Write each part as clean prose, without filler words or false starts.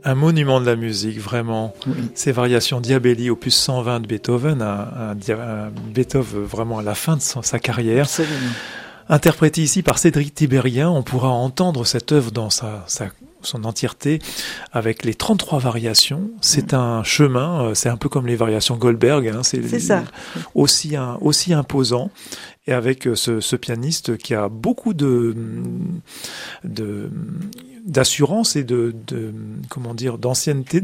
Un monument de la musique, vraiment. Oui. Ces variations Diabelli, opus 120 de Beethoven, un Beethoven vraiment à la fin de sa carrière. Absolument. Interprété ici par Cédric Tiberghien, on pourra entendre cette œuvre dans son entièreté avec les 33 variations. C'est un chemin, c'est un peu comme les variations Goldberg, hein, c'est ça. Aussi imposant. Et avec ce pianiste qui a beaucoup d'assurance et d'ancienneté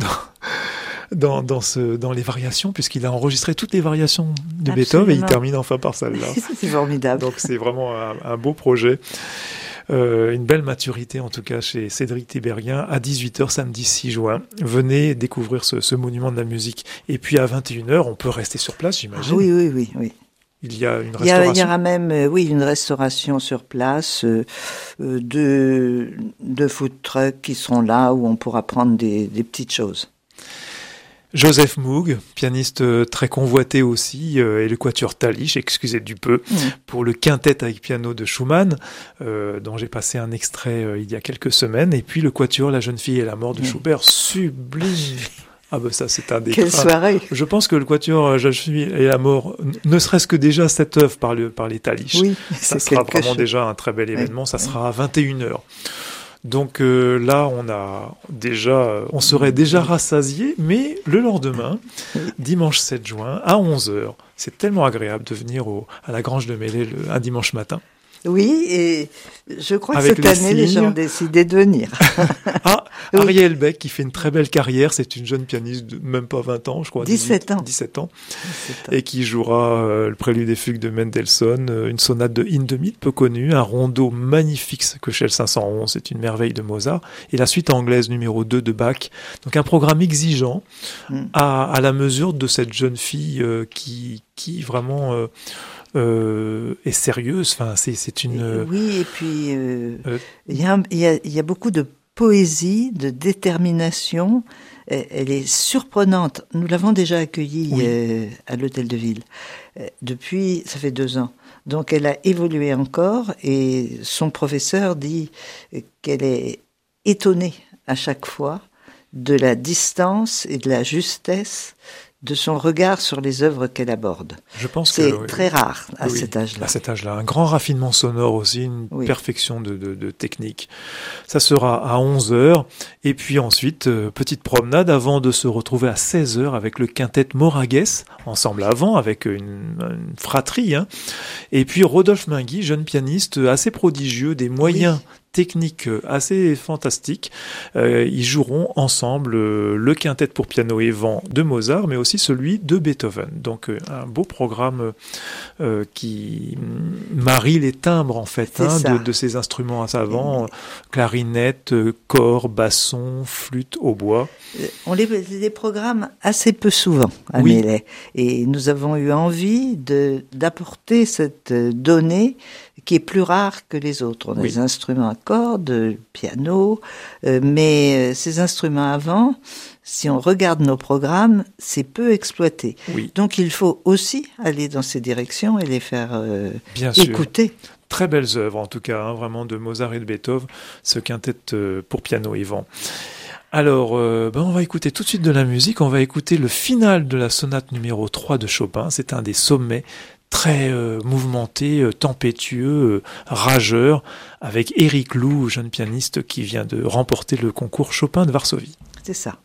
dans les variations, puisqu'il a enregistré toutes les variations de Beethoven et il termine enfin par celle-là. C'est formidable. Donc c'est vraiment un beau projet. Une belle maturité en tout cas chez Cédric Tiberghien à 18h samedi 6 juin. Venez découvrir ce monument de la musique. Et puis à 21h, on peut rester sur place, j'imagine. Oui. Il y a une restauration. Il y aura même, une restauration sur place, deux food trucks qui seront là où on pourra prendre des petites choses. Joseph Moog, pianiste très convoité aussi, et le quatuor Talich, excusez du peu, pour le quintet avec piano de Schumann, dont j'ai passé un extrait il y a quelques semaines, et puis le quatuor La jeune fille et la mort de Schubert, sublime. Ah ben ça c'est un des. Quelle soirée! Je pense que le quatuor Je suis et la mort, ne serait-ce que déjà cette œuvre par les Talich, ça sera vraiment déjà un très bel événement. Ça sera à 21h. Donc là on serait déjà rassasié, mais le lendemain, dimanche 7 juin à 11h, c'est tellement agréable de venir à la Grange de Mêlée un dimanche matin. Oui, et je crois que cette année, les gens ont décidé de venir. Ariel Beck, qui fait une très belle carrière, c'est une jeune pianiste de même pas 20 ans, je crois. 17 ans. Et qui jouera le prélude et fugue de Mendelssohn, une sonate de Hindemith, peu connue, un rondo magnifique, Köchel 511, c'est une merveille de Mozart, et la suite anglaise numéro 2 de Bach. Donc un programme exigeant, à la mesure de cette jeune fille qui vraiment... est sérieuse. Enfin, c'est une. Oui, et puis il y a beaucoup de poésie, de détermination. Elle est surprenante. Nous l'avons déjà accueillie à l'Hôtel de Ville. Depuis, ça fait 2 ans. Donc, elle a évolué encore, et son professeur dit qu'elle est étonnée à chaque fois de la distance et de la justesse de son regard sur les œuvres qu'elle aborde. Je pense que c'est très rare à cet âge-là. À cet âge-là, un grand raffinement sonore aussi, une perfection de technique. Ça sera à 11h, et puis ensuite, petite promenade avant de se retrouver à 16h avec le quintet Moragues, ensemble avant, avec une fratrie, hein. Et puis Rodolphe Mingui, jeune pianiste assez prodigieux, des moyens technique assez fantastique. Ils joueront ensemble le quintet pour piano et vent de Mozart, mais aussi celui de Beethoven. Donc un beau programme qui marie les timbres en fait de ces instruments à savant, clarinette, cor, basson, flûte, hautbois. On les programme assez peu souvent à Mêlée, et nous avons eu envie d'apporter cette donnée qui est plus rare que les autres. On a des instruments à cordes, piano, mais ces instruments avant, si on regarde nos programmes, c'est peu exploité. Donc il faut aussi aller dans ces directions et les faire écouter. Très belles œuvres en tout cas, vraiment de Mozart et de Beethoven, ce quintet pour piano et vent. Alors, on va écouter tout de suite de la musique. On va écouter le final de la sonate numéro 3 de Chopin. C'est un des sommets très mouvementé, tempétueux, rageur, avec Éric Lou, jeune pianiste qui vient de remporter le concours Chopin de Varsovie. C'est ça.